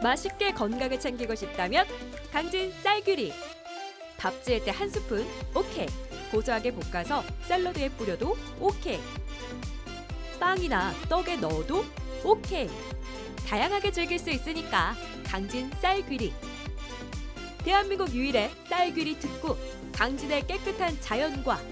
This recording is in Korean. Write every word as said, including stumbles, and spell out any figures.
맛있게 건강을 챙기고 싶다면 강진 쌀귀리. 밥 지을 때 한 스푼 오케이. 고소하게 볶아서 샐러드에 뿌려도 오케이. 빵이나 떡에 넣어도 오케이. 다양하게 즐길 수 있으니까 강진 쌀귀리. 대한민국 유일의 쌀귀리 특구. 강진의 깨끗한 자연과